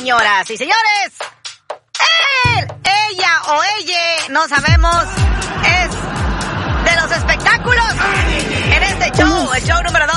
señoras y señores. Él, ella o ella, no sabemos, es de los espectáculos en este show, el show número 2.